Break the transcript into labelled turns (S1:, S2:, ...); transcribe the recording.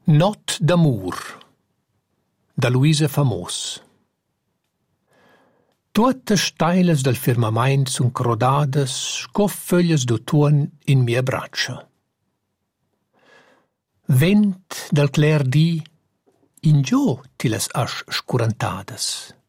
S1: Not d'amur da Luisa Famos. Tuottas steilas del firmamaint sun crodadas sco föglias d'autuon in mia bratscha. Vent del cler di, in giò ti las has scurantadas.